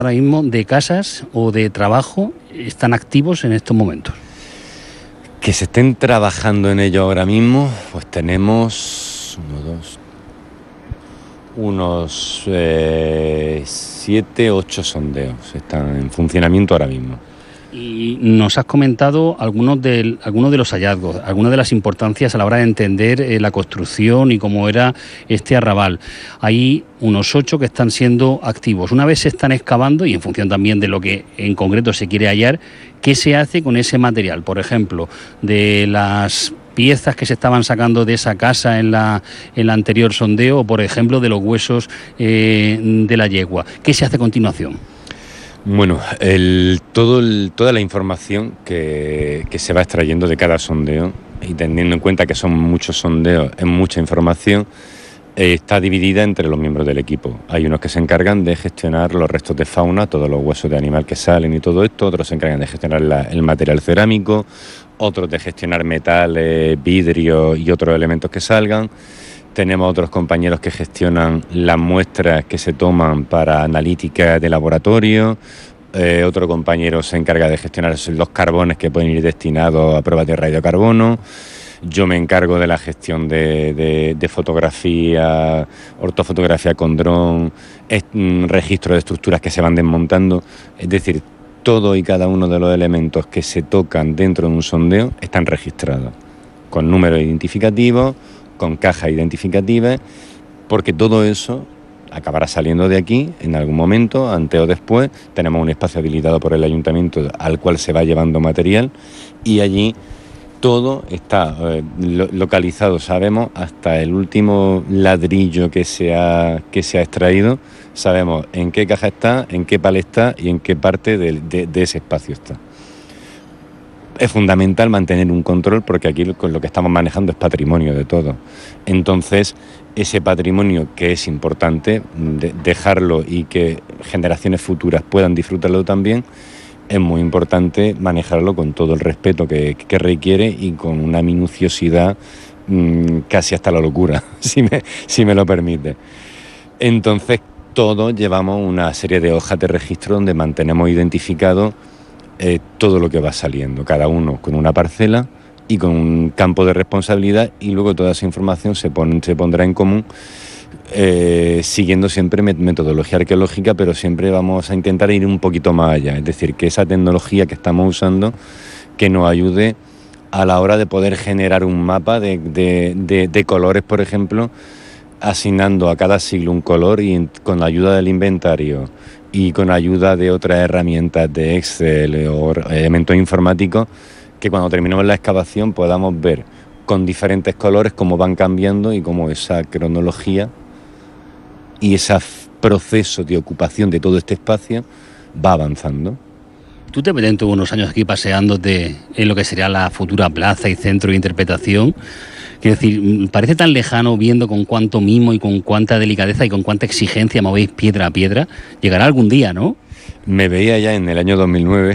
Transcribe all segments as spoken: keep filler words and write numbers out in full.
ahora mismo de casas o de trabajo están activos en estos momentos? Que se estén trabajando en ello ahora mismo, pues tenemos uno, dos, unos eh, siete, ocho sondeos. Están en funcionamiento ahora mismo. Y nos has comentado algunos de, algunos de los hallazgos, algunas de las importancias a la hora de entender eh, la construcción y cómo era este arrabal. Hay unos ocho que están siendo activos. Una vez se están excavando, y en función también de lo que en concreto se quiere hallar, ¿qué se hace con ese material? Por ejemplo, de las piezas que se estaban sacando de esa casa en la, en la anterior sondeo, o por ejemplo de los huesos eh, de la yegua. ¿Qué se hace a continuación? Bueno, el, todo el, toda la información que, que se va extrayendo de cada sondeo, y teniendo en cuenta que son muchos sondeos, es mucha información, eh, está dividida entre los miembros del equipo. Hay unos que se encargan de gestionar los restos de fauna, todos los huesos de animal que salen y todo esto, otros se encargan de gestionar la, el material cerámico, otros de gestionar metales, vidrio y otros elementos que salgan. Tenemos otros compañeros que gestionan las muestras que se toman para analítica de laboratorio. Eh, otro compañero se encarga de gestionar los carbones que pueden ir destinados a pruebas de radiocarbono. Yo me encargo de la gestión de, de, de fotografía, ortofotografía con dron, es, mm, registro de estructuras que se van desmontando. Es decir, todo y cada uno de los elementos que se tocan dentro de un sondeo están registrados, con números identificativos, con cajas identificativas, porque todo eso acabará saliendo de aquí en algún momento, antes o después. Tenemos un espacio habilitado por el ayuntamiento al cual se va llevando material, y allí todo está eh, lo, localizado, sabemos, hasta el último ladrillo que se ha, que se ha extraído, sabemos en qué caja está, en qué palet está y en qué parte de, de, de ese espacio está. Es fundamental mantener un control, porque aquí con lo que estamos manejando es patrimonio de todo. Entonces, ese patrimonio, que es importante de dejarlo y que generaciones futuras puedan disfrutarlo también, es muy importante manejarlo con todo el respeto que, que requiere y con una minuciosidad mmm, casi hasta la locura, si me, si me lo permite. Entonces, todos llevamos una serie de hojas de registro donde mantenemos identificado Eh, todo lo que va saliendo, cada uno con una parcela y con un campo de responsabilidad, y luego toda esa información se, pon, se pondrá en común eh, siguiendo siempre metodología arqueológica, pero siempre vamos a intentar ir un poquito más allá, es decir, que esa tecnología que estamos usando que nos ayude a la hora de poder generar un mapa de, de, de, de colores, por ejemplo, asignando a cada siglo un color, y con la ayuda del inventario y con ayuda de otras herramientas de Excel o elementos informáticos, que cuando terminemos la excavación podamos ver con diferentes colores cómo van cambiando y cómo esa cronología y ese proceso de ocupación de todo este espacio va avanzando. Tú te metes unos años aquí paseándote en lo que sería la futura plaza y centro de interpretación. Quiero decir, parece tan lejano, viendo con cuánto mimo y con cuánta delicadeza y con cuánta exigencia movéis piedra a piedra. Llegará algún día, ¿no? Me veía ya en el año dos mil nueve.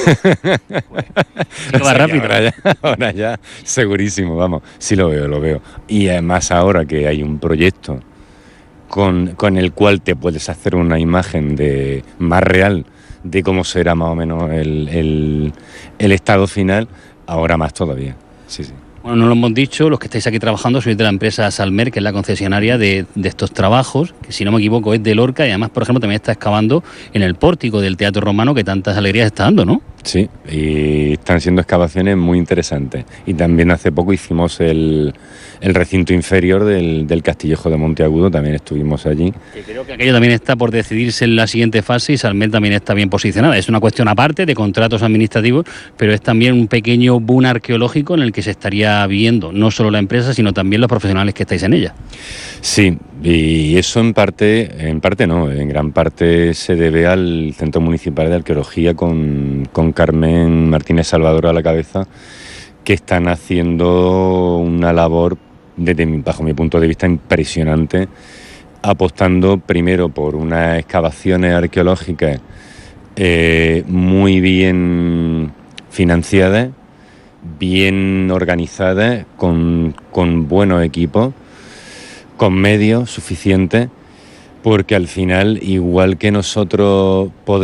Bueno, va rápido. Ahora ya, ahora ya, segurísimo, vamos. Sí lo veo, lo veo. Y además ahora que hay un proyecto con, con el cual te puedes hacer una imagen de más real de cómo será más o menos el, el, el estado final, ahora más todavía. Sí, sí. Bueno, no lo hemos dicho, los que estáis aquí trabajando sois de la empresa Salmer, que es la concesionaria de, de estos trabajos, que si no me equivoco es de Lorca, y además, por ejemplo, también está excavando en el pórtico del Teatro Romano, que tantas alegrías está dando, ¿no? Sí, y están siendo excavaciones muy interesantes. Y también hace poco hicimos el, el recinto inferior del, del Castillejo de Monteagudo, también estuvimos allí. Que creo que aquello también está por decidirse en la siguiente fase, y Salmer también está bien posicionada. Es una cuestión aparte de contratos administrativos, pero es también un pequeño boom arqueológico en el que se estaría viendo no solo la empresa, sino también los profesionales que estáis en ella. Sí, y eso en parte, en parte no, en gran parte se debe al Centro Municipal de Arqueología con, con Carmen Martínez Salvador a la cabeza, que están haciendo una labor, desde mi, bajo mi punto de vista, impresionante, apostando primero por unas excavaciones arqueológicas eh, muy bien financiadas, bien organizadas, con, con buenos equipos, con medios suficientes, porque al final, igual que nosotros podemos